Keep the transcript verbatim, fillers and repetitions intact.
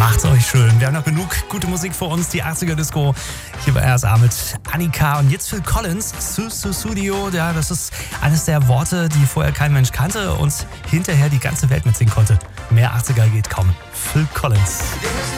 Macht's euch schön. Wir haben noch genug gute Musik für uns. Die achtziger Disco hier bei R S A mit Annika. Und jetzt Phil Collins, Su Su Studio. Ja, das ist eines der Worte, die vorher kein Mensch kannte und hinterher die ganze Welt mitsingen konnte. Mehr achtziger geht kaum. Phil Collins.